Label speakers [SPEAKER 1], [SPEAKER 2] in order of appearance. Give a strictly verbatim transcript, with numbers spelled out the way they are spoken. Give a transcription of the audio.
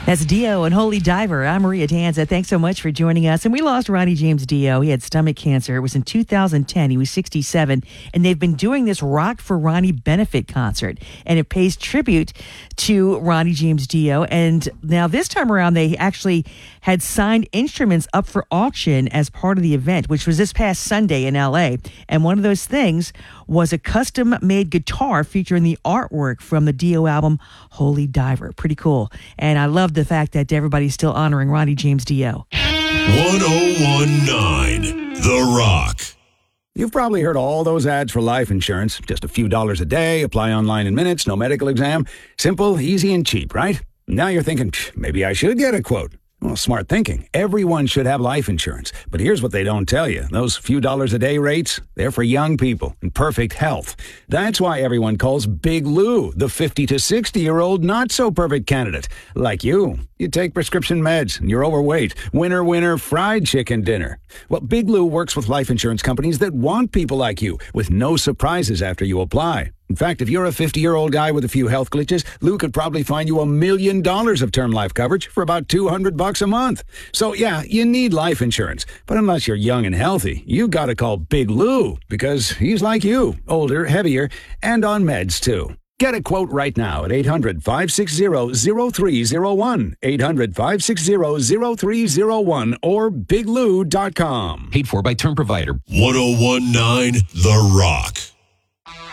[SPEAKER 1] That's Dio and Holy Diver. I'm Maria Danza. Thanks so much for joining us. And we lost Ronnie James Dio. He had stomach cancer. It was in two thousand ten. He was sixty-seven. And they've been doing this Rock for Ronnie benefit concert. And it pays tribute to Ronnie James Dio. And now this time around, they actually had signed instruments up for auction as part of the event, which was this past Sunday in L A. And one of those things was a custom-made guitar featuring the artwork from the Dio album, Holy Diver. Pretty cool. And I love the fact that everybody's still honoring Ronnie James Dio.
[SPEAKER 2] one oh one point nine The Rock.
[SPEAKER 3] You've probably heard all those ads for life insurance. Just a few dollars a day, apply online in minutes, no medical exam. Simple, easy, and cheap, right? Now you're thinking, maybe I should get a quote. Well, smart thinking. Everyone should have life insurance. But here's what they don't tell you. Those few dollars a day rates, they're for young people in perfect health. That's why everyone calls Big Lou the fifty to sixty-year-old not-so-perfect candidate. Like you. You take prescription meds, and you're overweight. Winner, winner, fried chicken dinner. Well, Big Lou works with life insurance companies that want people like you, with no surprises after you apply. In fact, if you're a fifty-year-old guy with a few health glitches, Lou could probably find you a million dollars of term life coverage for about two hundred bucks a month. So yeah, you need life insurance. But unless you're young and healthy, you gotta call Big Lou, because he's like you, older, heavier, and on meds too. Get a quote right now at eight hundred, five six zero, zero three zero one, eight hundred, five six zero, zero three zero one, or big lou dot com.
[SPEAKER 4] Paid for by Term Provider.
[SPEAKER 2] one oh one point nine The Rock.